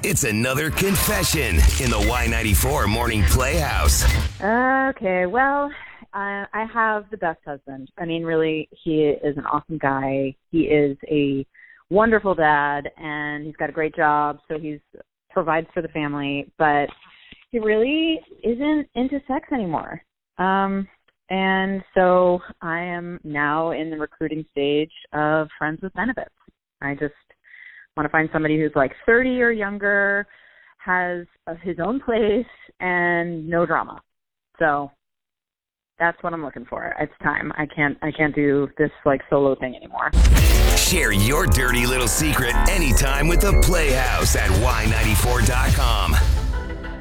It's another confession in the Y94 Morning Playhouse. Okay, well, I have the best husband. I mean, really, he is an awesome guy. He is a wonderful dad, and he's got a great job, so he provides for the family, but he really isn't into sex anymore. And so I am now in the recruiting stage of friends with benefits. I just want to find somebody who's like 30 or younger, has his own place, and no drama. So that's what I'm looking for. It's time. I can't do this like solo thing anymore. Share your dirty little secret anytime with the Playhouse at Y94.com.